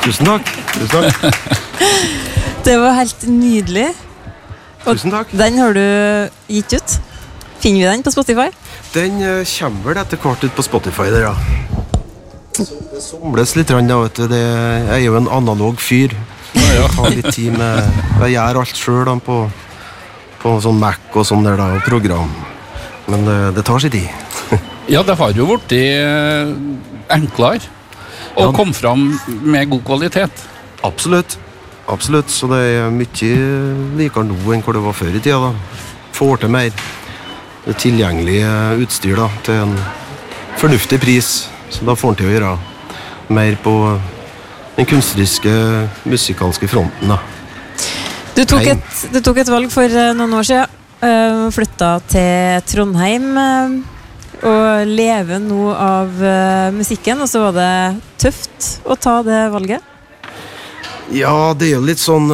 Tusen takk. Det var helt nydelig. Tusen takk. Den har du gitt ut. Finner vi den på Spotify? Den kommer vel etter hvert ut på Spotify der, ja. Det somles litt, da, vet du. Jeg er jo en analog fyr. Jeg tar litt tid med... Jeg gjør alt selv på sånn Mac og sånn der da, og program. Men det tar sin tid. Ja, det har jo vært enklere å komme fram med god kvalitet. Absolutt. Så det er mye likere nå enn hvor det var før i tida da. Får til mer tilgjengelig utstyr da, til en fornuftig pris. Så da får han til å gjøre mer på den kunstneriske, musikalske fronten da. Du tok et valg for noen år siden, flyttet til Trondheim og lever nå av musikken, og så var det tøft å ta det valget? Ja, det er jo litt sånn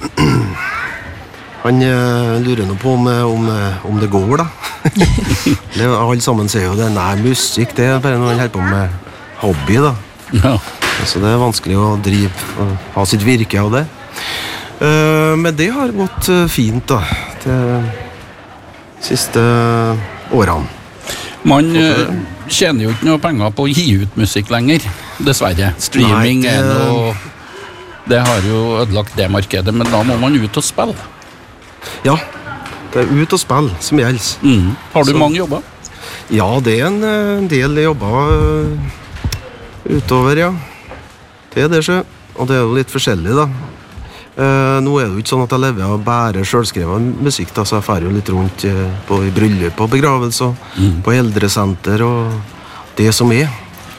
han lurer nå på om det går da. Alle sammen sier jo det, nei, musikk det er bare noe han holder på med hobby da. Ja. Så det er vanskelig å drive og ha sitt virke av det. Men det har gått fint da, til siste årene. Man tjener jo ikke noe penger på å gi ut musikk lenger, dessverre. Streaming er noe... Det har jo ødelagt det markedet, men da må man ut og spille. Ja, det er ut og spille som gjelder. Har du mange jobber? Ja, det er en del jobber utover, ja. Det er det så, og det er jo litt forskjellig da. Nå er det jo ikke sånn at jeg lever av bare selvskrevet musikk da, så jeg fer jo litt rundt i bryllup og begravelse, på eldresenter og det som er.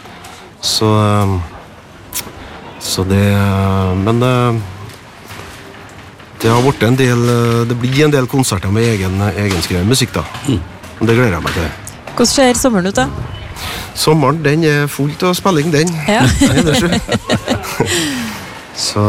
Så det, men det har vært en del, det blir en del konserter med egenskrevet musikk da. Det gleder jeg meg til. Hvordan ser sommeren ut da? Sommeren, den er fullt av spilling, den. Ja. Så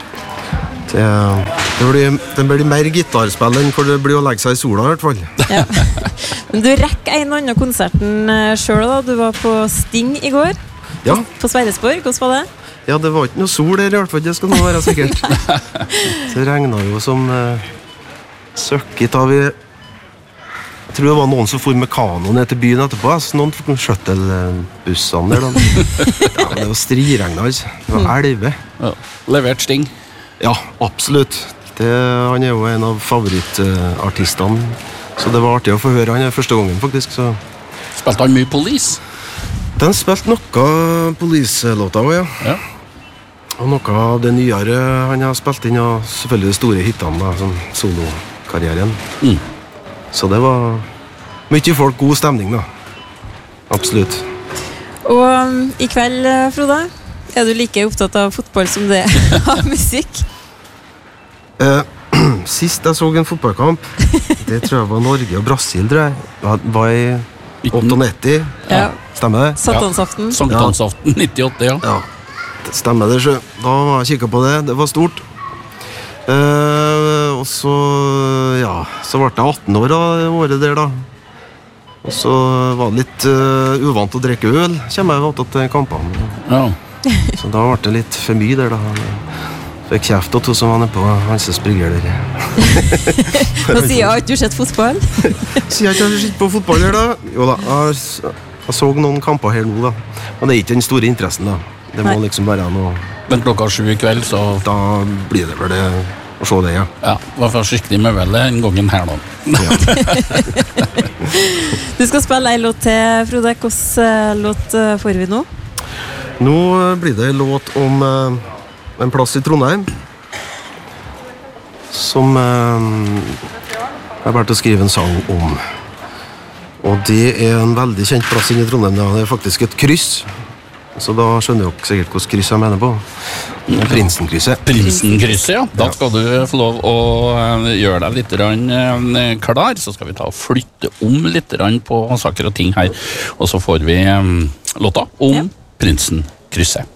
det blir mer gitarspill enn hvor det blir å legge seg i sola i hvert fall. Ja. Men du rekker en annen konserten selv da. Du var på Sting i går. Ja. På Sverresborg, hvordan var det? Ja, det var ikke noe sol der i hvert fall, det skal nå være sikkert. Det regnet jo som søkket av Jeg tror det var noen som for med kano ned til byen etterpå, så noen tok shuttle-bussene der da. Ja, det var striregnet, altså. Det var elve. Ja. Levert Sting. Ja, absolutt. Han er jo en av favorittartistene, så det var artig å få høre han første gangen faktisk. Så. Spilte han mye Police? Den spilte noe Police-låter også, ja. Og noe av det nyere han har spilt inn, og selvfølgelig de store hitene da, som solo-karrieren. Så det var mye folk, god stemning da. Absolutt. Og i kveld, Frode, er du like opptatt av fotball som det av musikk? Sist jeg så en fotballkamp, det tror jeg var Norge og Brasil, tror jeg. Var i 98. Ja. Stemmer det? Sankthansaften. Sankthansaften 98, ja. Ja, det stemmer det. Så. Da var jeg kikket på det, det var stort. Og så, ja, så ble jeg 18 år av året der da. Og så var det litt uvant å drikke øl, kommer jeg åter til kampene. Ja. Så da ble det litt for mye der da. Fikk kjeft og to som var nede på Hanses Brygger der. Nå sier jeg ikke du sett fotball? Sier jeg ikke har sett på fotball her da? Jo da, jeg så noen kamper her nå da. Men det er ikke den store interessen da. Det må liksom være noe... Men klokka 7 i kveld, så... Da blir det vel det å se det, ja. Ja, i hvert fall skikkelig med vel en gangen her da. Ja. Du skal spille en låt til, Frode. Hvordan låt får vi nå? Nå blir det en låt om en plass i Trondheim som jeg har vært å skrive en sang om. Og det er en veldig kjent plass inne i Trondheim. Det er faktisk et kryss. Så da skjønner dere sikkert hvilket kryss jeg mener på. Prinsenkrysset. Prinsenkrysset, ja. Da skal du få lov å gjøre deg litt klar. Så skal vi ta og flytte om litt på saker og ting her. Og så får vi låta om Prinsenkrysset.